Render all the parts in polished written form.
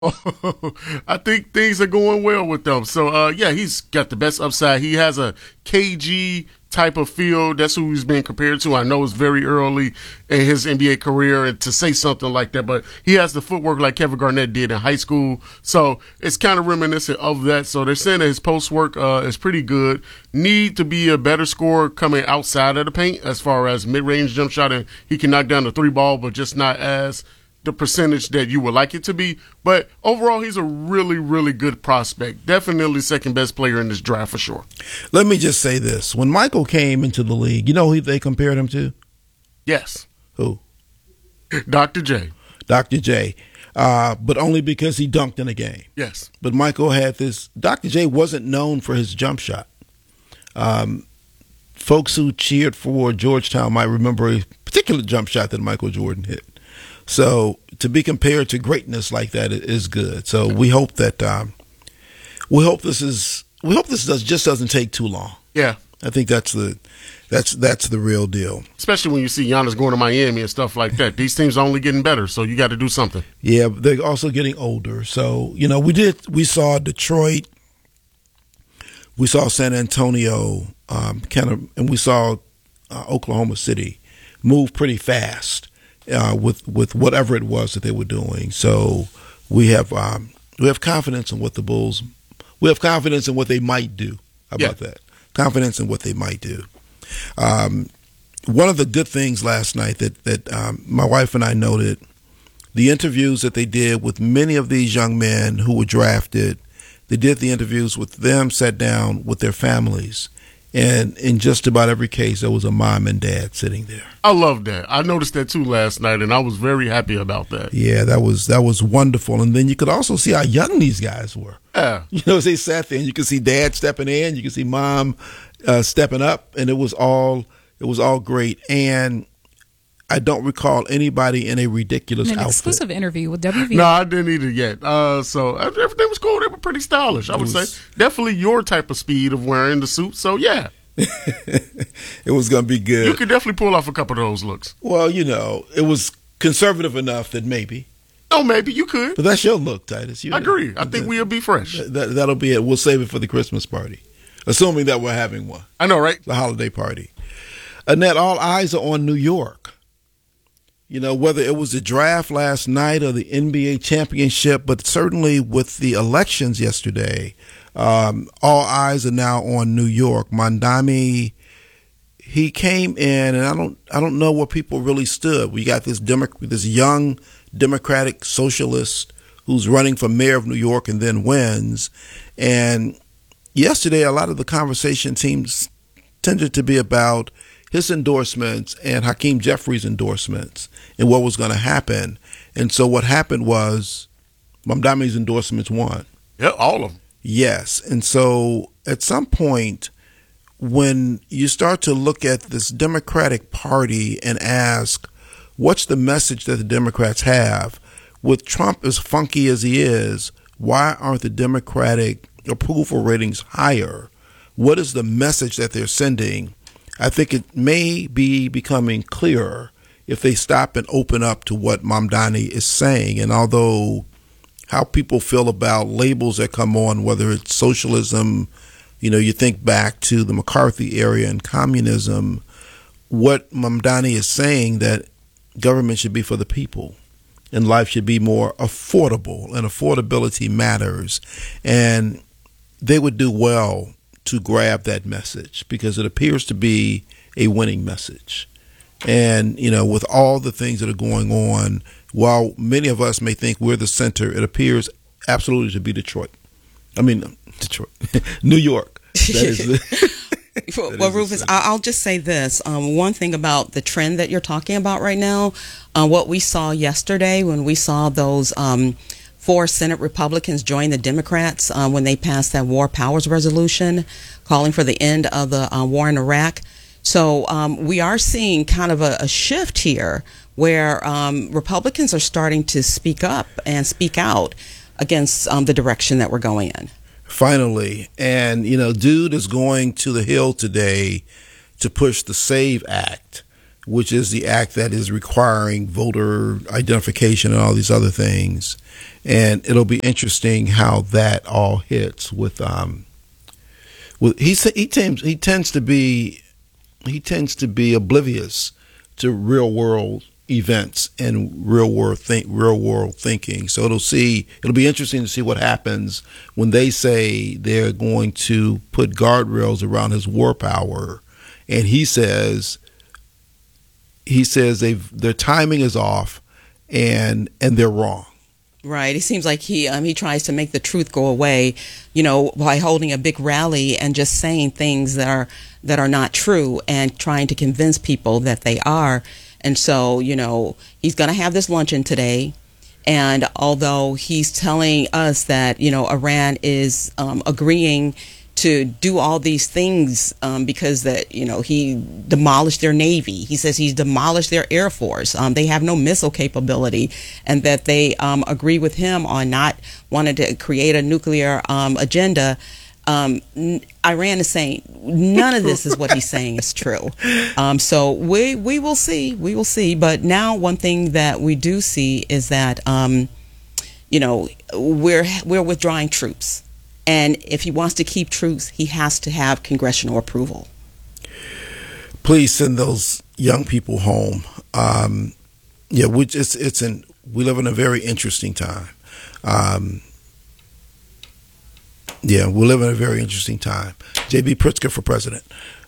I think things are going well with them. So, yeah, he's got the best upside. He has a KG type of feel. That's who he's being compared to. I know it's very early in his NBA career and to say something like that, but he has the footwork like Kevin Garnett did in high school. So it's kind of reminiscent of that. So they're saying that his post work is pretty good. Need to be a better scorer coming outside of the paint as far as mid-range jump shot, and he can knock down the three ball, but just not as the percentage that you would like it to be. But overall, he's a really, really good prospect. Definitely second best player in this draft for sure. Let me just say this. When Michael came into the league, you know who they compared him to? Yes. Who? Dr. J. Dr. J. But only because he dunked in a game. Yes. But Michael had this. Dr. J wasn't known for his jump shot. Folks who cheered for Georgetown might remember a particular jump shot that Michael Jordan hit. So to be compared to greatness like that is good. So we hope that this just doesn't take too long. Yeah, I think that's the real deal. Especially when you see Giannis going to Miami and stuff like that. These teams are only getting better, so you got to do something. Yeah, but they're also getting older. So we saw Detroit, we saw San Antonio, and we saw Oklahoma City move pretty fast. With whatever it was that they were doing, so we have confidence in what the Bulls. We have confidence in what they might do. How about that? Confidence in what they might do. One of the good things last night that my wife and I noted, the interviews that they did with many of these young men who were drafted. They did the interviews with them, sat down with their families. And in just about every case, there was a mom and dad sitting there. I love that. I noticed that too last night, and I was very happy about that. Yeah, that was wonderful. And then you could also see how young these guys were. Yeah. As they sat there, and you could see dad stepping in, you could see mom stepping up, and it was all great. And I don't recall anybody in a ridiculous outfit. Exclusive interview with WV. No, I didn't either yet. So everything was cool. They were pretty stylish, I would say. Definitely your type of speed of wearing the suit. So, yeah. It was going to be good. You could definitely pull off a couple of those looks. Well, it was conservative enough that maybe. Oh, maybe you could. But that's your look, Titus. I agree. I think we'll be fresh. That'll be it. We'll save it for the Christmas party, assuming that we're having one. I know, right? The holiday party. Annette, all eyes are on New York. Whether it was the draft last night or the NBA championship, but certainly with the elections yesterday, all eyes are now on New York. Mamdani, he came in, and I don't know where people really stood. We got this young Democratic socialist who's running for mayor of New York and then wins. And yesterday, a lot of the conversation tended to be about his endorsements and Hakeem Jeffries' endorsements and what was going to happen. And so what happened was Mamdani's endorsements won. Yeah, all of them. Yes. And so at some point, when you start to look at this Democratic Party and ask, what's the message that the Democrats have? With Trump as funky as he is, why aren't the Democratic approval ratings higher? What is the message that they're sending? I think it may be becoming clearer if they stop and open up to what Mamdani is saying. And although how people feel about labels that come on, whether it's socialism, you think back to the McCarthy era and communism, what Mamdani is saying that government should be for the people and life should be more affordable, and affordability matters. And they would do well to grab that message because it appears to be a winning message. And, with all the things that are going on, while many of us may think we're the center, it appears absolutely to be Detroit. New York. Well, Rufus, I'll just say this. One thing about the trend that you're talking about right now, what we saw yesterday when we saw those 4 Senate Republicans join the Democrats when they passed that War Powers Resolution calling for the end of the war in Iraq. So we are seeing kind of a shift here where Republicans are starting to speak up and speak out against the direction that we're going in. Finally. And, dude is going to the Hill today to push the SAVE Act, which is the act that is requiring voter identification and all these other things. and it'll be interesting how that all hits. He tends to be oblivious to real world events and real world thinking. So it'll be interesting to see what happens when they say they're going to put guardrails around his war power, and he says their timing is off and they're wrong. Right. It seems like he tries to make the truth go away, by holding a big rally and just saying things that are not true and trying to convince people that they are. And so, he's going to have this luncheon today. And although he's telling us that, Iran is agreeing to do all these things because that, he demolished their Navy. He says he's demolished their Air Force. They have no missile capability, and that they agree with him on not wanting to create a nuclear agenda. Iran is saying none of this is what he's saying is true. So we will see. We will see. But now one thing that we do see is that, we're withdrawing troops. And if he wants to keep troops, he has to have congressional approval. Please send those young people home. We live in a very interesting time. We live in a very interesting time. J.B. Pritzker for president.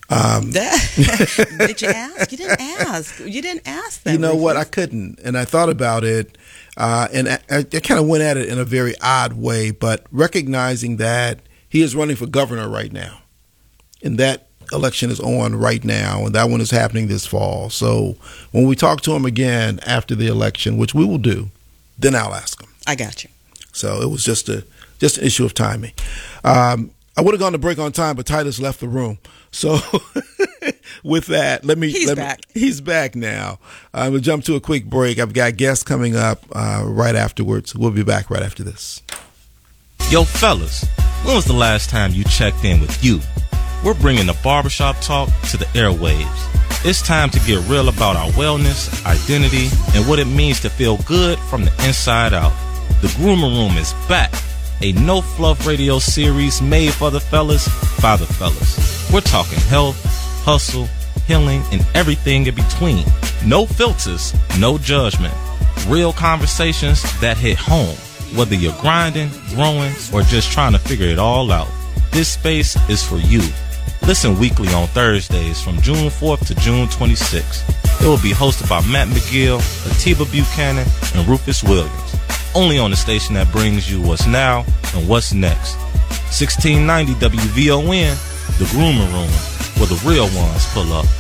Did you ask? You didn't ask. You didn't ask that. You know what? I couldn't. And I thought about it, and I kind of went at it in a very odd way, but recognizing that he is running for governor right now, and that election is on right now, and that one is happening this fall. So when we talk to him again after the election, which we will do, then I'll ask him. I got you. So it was just an issue of timing. I would have gone to break on time, but Titus left the room. So with that, he's back now. We'll jump to a quick break. I've got guests coming up right afterwards. We'll be back right after this. Yo, fellas, when was the last time you checked in with you? We're bringing the barbershop talk to the airwaves. It's time to get real about our wellness, identity, and what it means to feel good from the inside out. The Groomer Room is back. A no-fluff radio series made for the fellas, by the fellas. We're talking health, hustle, healing, and everything in between. No filters, no judgment. Real conversations that hit home. Whether you're grinding, growing, or just trying to figure it all out, this space is for you. Listen weekly on Thursdays from June 4th to June 26th. It will be hosted by Matt McGill, Atiba Buchanan, and Rufus Williams. Only on the station that brings you what's now and what's next. 1690 WVON, the Groomer Room, where the real ones pull up.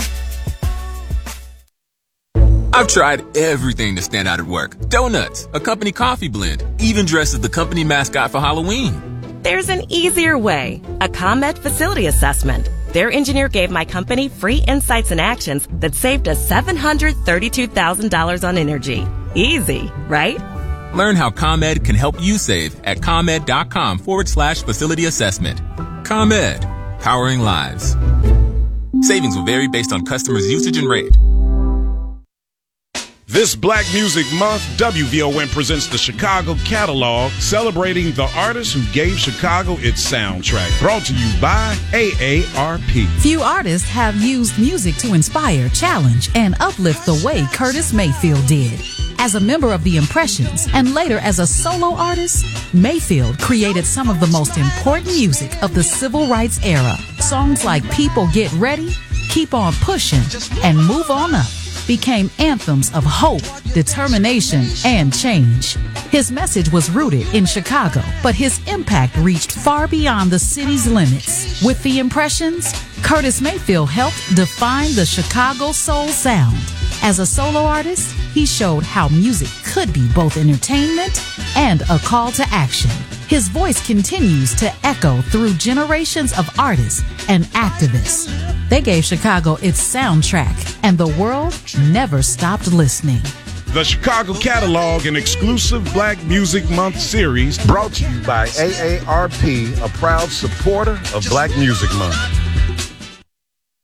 I've tried everything to stand out at work. Donuts, a company coffee blend, even dressed as the company mascot for Halloween. There's an easier way. A ComEd facility assessment. Their engineer gave my company free insights and actions that saved us $732,000 on energy. Easy, right? Learn how ComEd can help you save at ComEd.com/facility assessment. ComEd, powering lives. Savings will vary based on customers' usage and rate. This Black Music Month, WVON presents the Chicago Catalog, celebrating the artists who gave Chicago its soundtrack. Brought to you by AARP. Few artists have used music to inspire, challenge, and uplift the way Curtis Mayfield did. As a member of the Impressions and later as a solo artist, Mayfield created some of the most important music of the civil rights era. Songs like People Get Ready, Keep On Pushing, and Move On Up became anthems of hope, determination, and change. His message was rooted in Chicago, but his impact reached far beyond the city's limits. With the Impressions, Curtis Mayfield helped define the Chicago soul sound. As a solo artist, he showed how music could be both entertainment and a call to action. His voice continues to echo through generations of artists and activists. They gave Chicago its soundtrack, and the world never stopped listening. The Chicago Catalog, an exclusive Black Music Month series, brought to you by AARP, a proud supporter of Black Music Month.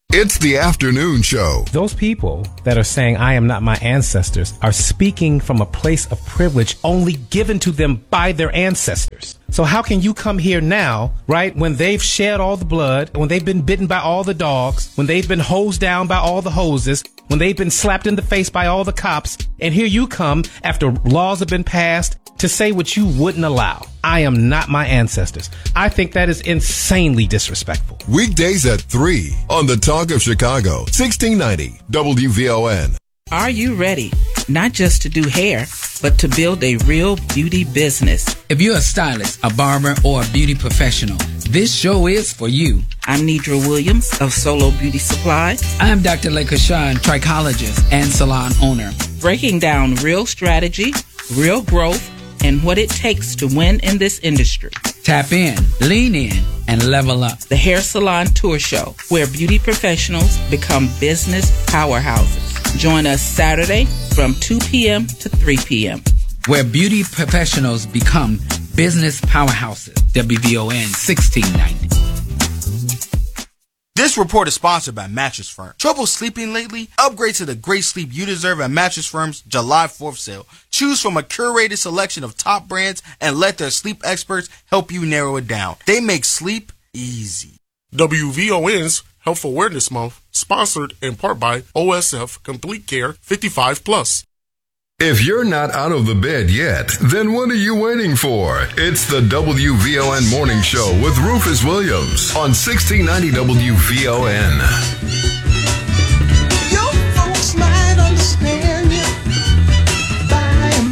It's the afternoon show. Those people that are saying, I am not my ancestors, are speaking from a place of privilege only given to them by their ancestors. So how can you come here now, right, when they've shed all the blood, when they've been bitten by all the dogs, when they've been hosed down by all the hoses, when they've been slapped in the face by all the cops, and here you come after laws have been passed to say what you wouldn't allow. I am not my ancestors. I think that is insanely disrespectful. Weekdays at 3 on the Talk of Chicago, 1690 WVON. Are you ready? Not just to do hair, but to build a real beauty business. If you're a stylist, a barber, or a beauty professional, this show is for you. I'm Nidra Williams of Solo Beauty Supply. I'm Dr. Lekashan, trichologist and salon owner. Breaking down real strategy, real growth, and what it takes to win in this industry. Tap in, lean in, and level up. The Hair Salon Tour Show, where beauty professionals become business powerhouses. Join us Saturday from 2 p.m. to 3 p.m. Where beauty professionals become business powerhouses. WVON 1690. This report is sponsored by Mattress Firm. Trouble sleeping lately? Upgrade to the great sleep you deserve at Mattress Firm's July 4th sale. Choose from a curated selection of top brands and let their sleep experts help you narrow it down. They make sleep easy. WVON's Health Awareness Month, sponsored in part by OSF Complete Care 55+. If you're not out of the bed yet, then what are you waiting for? It's the WVON Morning Show with Rufus Williams on 1690 WVON. Your folks might understand you by and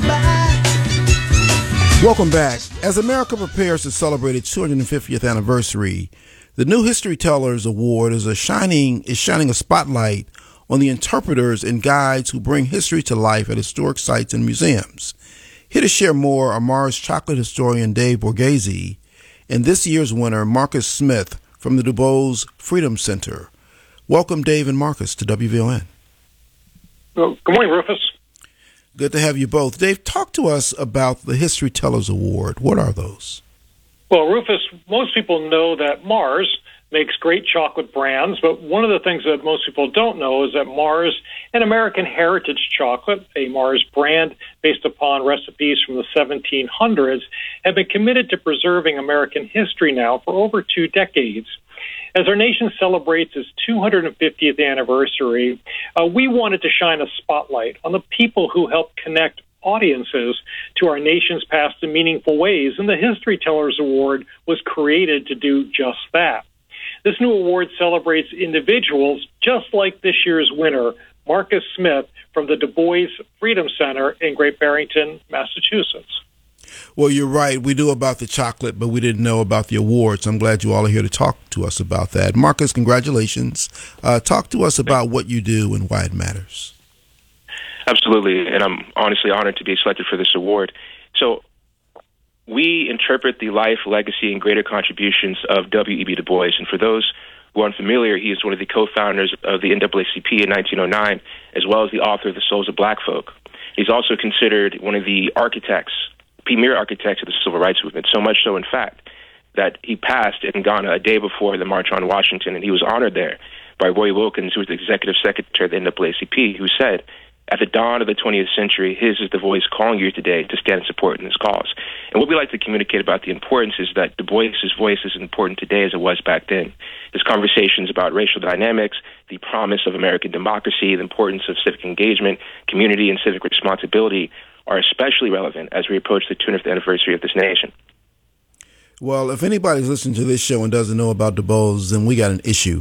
by. Welcome back. As America prepares to celebrate its 250th anniversary, the New History Tellers Award is shining a spotlight on the interpreters and guides who bring history to life at historic sites and museums. Here to share more are Mars chocolate historian Dave Borghese and this year's winner, Marcus Smith from the Du Bois Freedom Center. Welcome, Dave and Marcus, to WVON. Well, good morning, Rufus. Good to have you both. Dave, talk to us about the History Tellers Award. What are those? Well, Rufus, most people know that Mars makes great chocolate brands, but one of the things that most people don't know is that Mars, an American heritage chocolate, a Mars brand based upon recipes from the 1700s, have been committed to preserving American history now for over 2 decades. As our nation celebrates its 250th anniversary, we wanted to shine a spotlight on the people who helped connect audiences to our nation's past in meaningful ways, and the History Tellers Award was created to do just that. This new award celebrates individuals just like this year's winner, Marcus Smith from the Du Bois Freedom Center in Great Barrington, Massachusetts. Well, you're right. We knew about the chocolate, but we didn't know about the awards. I'm glad you all are here to talk to us about that. Marcus, congratulations. Talk to us about what you do and why it matters. Absolutely, and I'm honestly honored to be selected for this award. So we interpret the life, legacy, and greater contributions of W.E.B. Du Bois. And for those who aren't familiar, he is one of the co-founders of the NAACP in 1909, as well as the author of The Souls of Black Folk. He's also considered one of the premier architects of the Civil Rights Movement, so much so, in fact, that he passed in Ghana a day before the March on Washington, and he was honored there by Roy Wilkins, who was the executive secretary of the NAACP, who said, "At the dawn of the 20th century, his is the voice calling you today to stand in support in this cause." And what we like to communicate about the importance is that Du Bois's voice is important today as it was back then. His conversations about racial dynamics, the promise of American democracy, the importance of civic engagement, community, and civic responsibility are especially relevant as we approach the 200th anniversary of this nation. Well, if anybody's listening to this show and doesn't know about Du Bois, then we got an issue.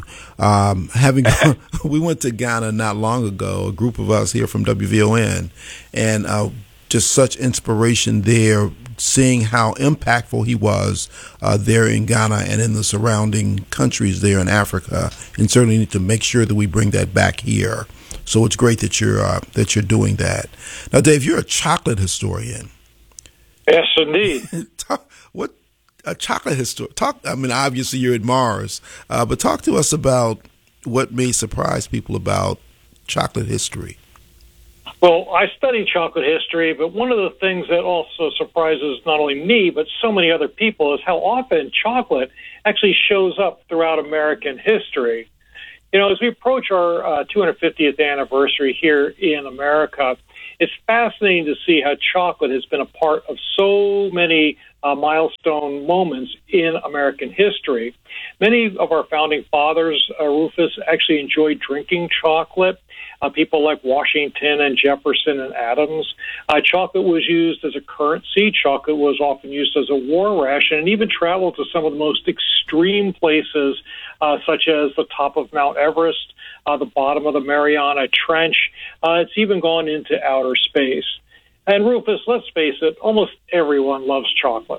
We went to Ghana not long ago, a group of us here from WVON, and just such inspiration there, seeing how impactful he was there in Ghana and in the surrounding countries there in Africa, and certainly need to make sure that we bring that back here. So it's great that you're doing that. Now, Dave, you're a chocolate historian. Yes, indeed. A chocolate history. Obviously you're at Mars, but talk to us about what may surprise people about chocolate history. Well, I study chocolate history, but one of the things that also surprises not only me, but so many other people is how often chocolate actually shows up throughout American history. As we approach our 250th anniversary here in America, it's fascinating to see how chocolate has been a part of so many milestone moments in American history. Many of our founding fathers, Rufus, actually enjoyed drinking chocolate. People like Washington and Jefferson and Adams. Chocolate was used as a currency. Chocolate was often used as a war ration and even traveled to some of the most extreme places, such as the top of Mount Everest, the bottom of the Mariana Trench. It's even gone into outer space. And Rufus, let's face it, almost everyone loves chocolate.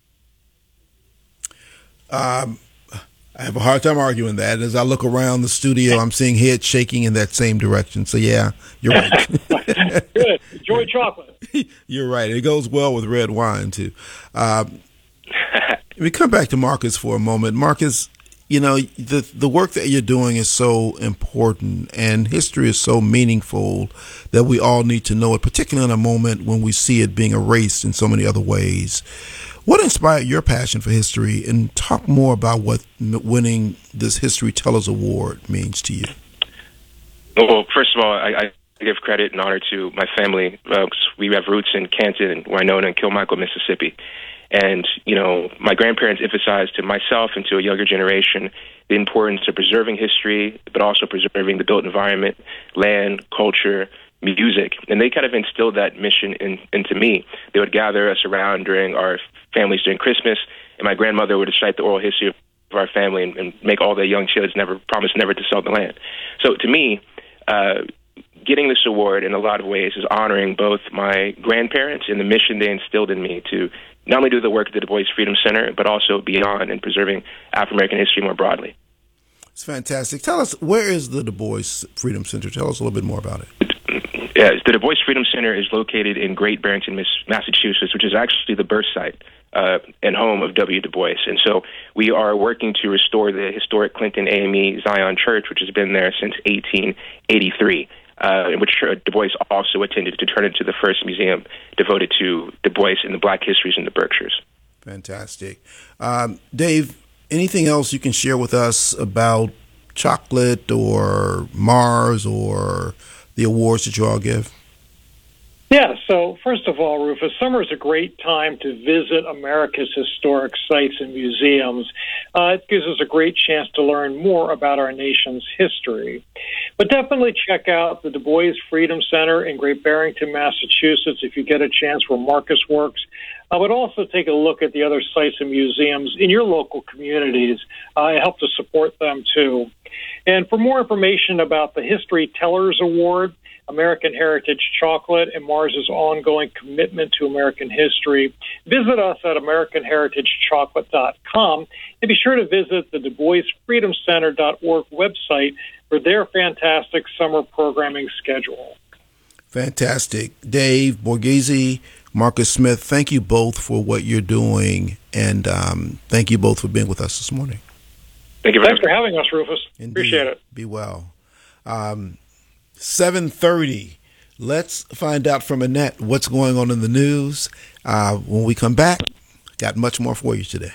I have a hard time arguing that. As I look around the studio, I'm seeing heads shaking in that same direction. So, yeah, you're right. Good. Enjoy chocolate. You're right. It goes well with red wine, too. We come back to Marcus for a moment. Marcus, the work that you're doing is so important, and history is so meaningful that we all need to know it, particularly in a moment when we see it being erased in so many other ways. What inspired your passion for history? And talk more about what winning this History Tellers Award means to you. Well, first of all, I give credit and honor to my family. We have roots in Canton, Winona, and Kilmichael, Mississippi. And, my grandparents emphasized to myself and to a younger generation the importance of preserving history, but also preserving the built environment, land, culture, music. And they kind of instilled that mission into me. They would gather us around during our families during Christmas, and my grandmother would recite the oral history of our family and make all the young kids promise never to sell the land. So to me, getting this award in a lot of ways is honoring both my grandparents and the mission they instilled in me to not only do the work at the Du Bois Freedom Center, but also beyond and preserving African-American history more broadly. It's fantastic. Tell us, where is the Du Bois Freedom Center? Tell us a little bit more about it. Yeah, the Du Bois Freedom Center is located in Great Barrington, Massachusetts, which is actually the birth site and home of W. Du Bois. And so we are working to restore the historic Clinton AME Zion Church, which has been there since 1883. In which Du Bois also attended, to turn into the first museum devoted to Du Bois and the Black histories in the Berkshires. Fantastic. Dave, anything else you can share with us about chocolate or Mars or the awards that you all give? Yeah, so first of all, Rufus, summer is a great time to visit America's historic sites and museums. It gives us a great chance to learn more about our nation's history. But definitely check out the Du Bois Freedom Center in Great Barrington, Massachusetts, if you get a chance, where Marcus works. But also take a look at the other sites and museums in your local communities and help to support them, too. And for more information about the History Tellers Award, American Heritage Chocolate, and Mars's ongoing commitment to American history, visit us at AmericanHeritageChocolate.com, and be sure to visit the DuBoisFreedomCenter.org website for their fantastic summer programming schedule. Fantastic. Dave Borghese, Marcus Smith, thank you both for what you're doing, and thank you both for being with us this morning. Thank you. Thanks for having us, Rufus. Indeed. Appreciate it. Be well. 7:30. Let's find out from Annette what's going on in the news. When we come back, got much more for you today.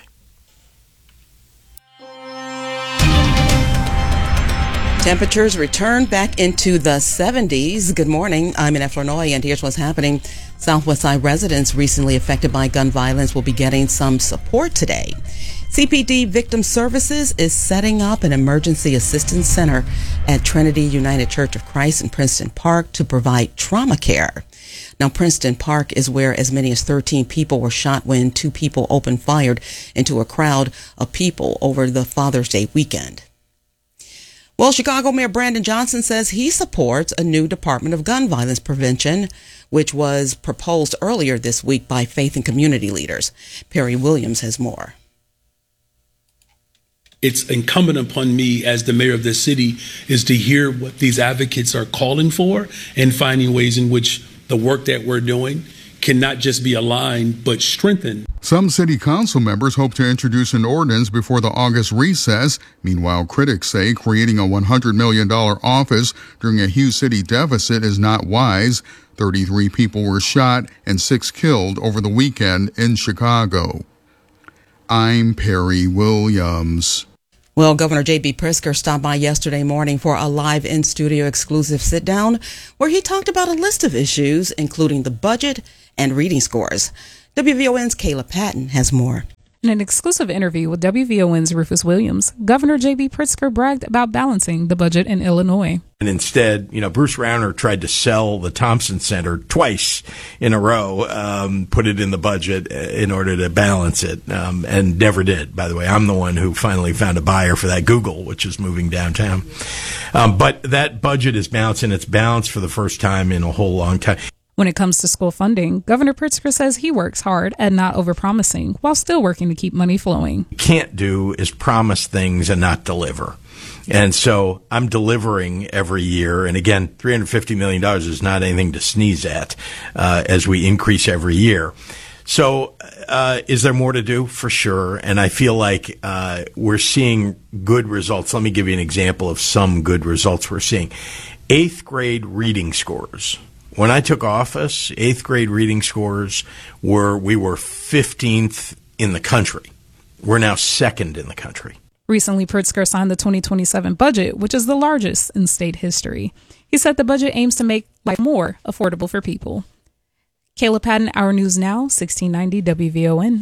Temperatures return back into the 70s. Good morning. I'm Annette Flournoy, and here's what's happening. Southwest Side residents recently affected by gun violence will be getting some support today. CPD Victim Services is setting up an emergency assistance center at Trinity United Church of Christ in Princeton Park to provide trauma care. Now, Princeton Park is where as many as 13 people were shot when 2 people opened fire into a crowd of people over the Father's Day weekend. Well, Chicago Mayor Brandon Johnson says he supports a new Department of Gun Violence Prevention, which was proposed earlier this week by faith and community leaders. Perry Williams has more. It's incumbent upon me as the mayor of this city is to hear what these advocates are calling for and finding ways in which the work that we're doing can not just be aligned, but strengthened. Some city council members hope to introduce an ordinance before the August recess. Meanwhile, critics say creating a $100 million office during a huge city deficit is not wise. 33 people were shot and 6 killed over the weekend in Chicago. I'm Perry Williams. Well, Governor J.B. Pritzker stopped by yesterday morning for a live in-studio exclusive sit-down where he talked about a list of issues, including the budget and reading scores. WVON's Kayla Patton has more. In an exclusive interview with WVON's Rufus Williams, Governor J.B. Pritzker bragged about balancing the budget in Illinois. And instead, Bruce Rauner tried to sell the Thompson Center twice in a row, put it in the budget in order to balance it, and never did. By the way, I'm the one who finally found a buyer for that Google, which is moving downtown. But that budget is balanced, and it's balanced for the first time in a whole long time. When it comes to school funding, Governor Pritzker says he works hard at not overpromising while still working to keep money flowing. Can't do is promise things and not deliver. And so I'm delivering every year. And again, $350 million is not anything to sneeze at as we increase every year. So is there more to do? For sure. And I feel like we're seeing good results. Let me give you an example of some good results we're seeing. 8th grade reading scores. When I took office, 8th grade reading scores we were 15th in the country. We're now 2nd in the country. Recently, Pritzker signed the 2027 budget, which is the largest in state history. He said the budget aims to make life more affordable for people. Kayla Patton, Our News Now, 1690 WVON.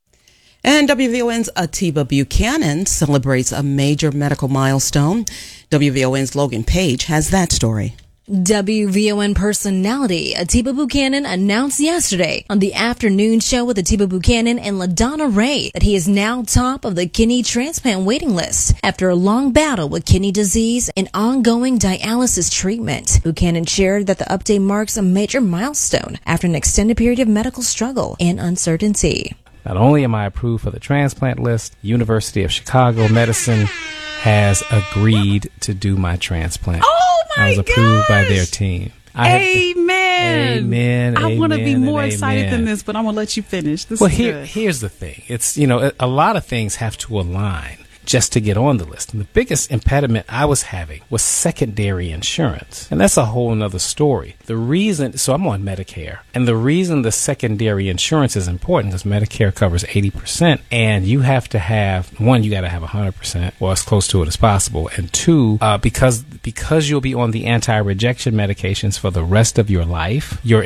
And WVON's Atiba Buchanan celebrates a major medical milestone. WVON's Logan Page has that story. WVON personality Atiba Buchanan announced yesterday on the afternoon show with Atiba Buchanan and LaDonna Ray that he is now top of the kidney transplant waiting list after a long battle with kidney disease and ongoing dialysis treatment. Buchanan shared that the update marks a major milestone after an extended period of medical struggle and uncertainty. Not only am I approved for the transplant list, University of Chicago Medicine has agreed to do my transplant. Oh my I was approved by their team. Amen. I want to be more excited amen. than this, but I'm going to let you finish. Here's the thing. It's, a lot of things have to align just to get on the list. And the biggest impediment I was having was secondary insurance. And that's a whole nother story. So I'm on Medicare. And the reason the secondary insurance is important is Medicare covers 80%. And you have to have, one, you got to have 100%, or as close to it as possible. And two, because you'll be on the anti-rejection medications for the rest of your life, your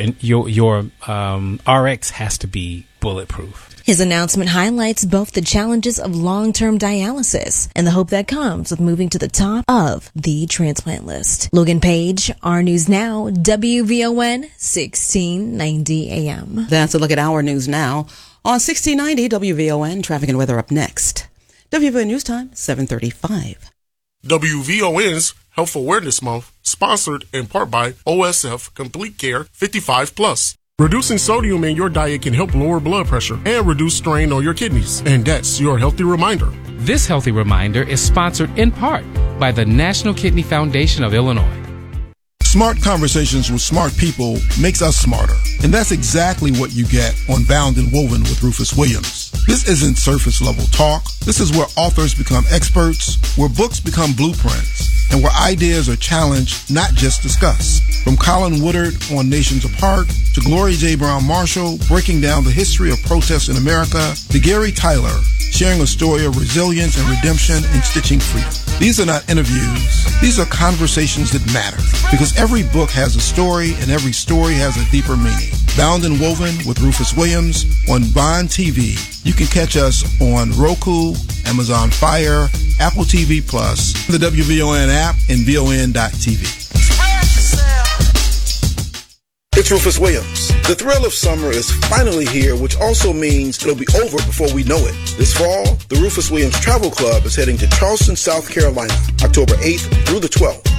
RX has to be bulletproof. His announcement highlights both the challenges of long-term dialysis and the hope that comes with moving to the top of the transplant list. Logan Page, Our News Now, WVON, 1690 AM. That's a look at Our News Now on 1690 WVON. Traffic and weather up next. WVON News Time, 7:35. WVON's Health Awareness Month, sponsored in part by OSF Complete Care 55+. Reducing sodium in your diet can help lower blood pressure and reduce strain on your kidneys. And that's your healthy reminder. This healthy reminder is sponsored in part by the National Kidney Foundation of Illinois. Smart conversations with smart people makes us smarter. And that's exactly what you get on Bound and Woven with Rufus Williams. This isn't surface level talk. This is where authors become experts, where books become blueprints, and where ideas are challenged, not just discussed. From Colin Woodard on Nations Apart, to Gloria J. Brown Marshall breaking down the history of protests in America, to Gary Tyler sharing a story of resilience and redemption and stitching freedom. These are not interviews. These are conversations that matter, because every book has a story and every story has a deeper meaning. Bound and Woven with Rufus Williams on Bond TV. You can catch us on Roku, Amazon Fire, Apple TV+, the WVON app, and VON.TV. It's Rufus Williams. The thrill of summer is finally here, which also means it'll be over before we know it. This fall, the Rufus Williams Travel Club is heading to Charleston, South Carolina, October 8th through the 12th.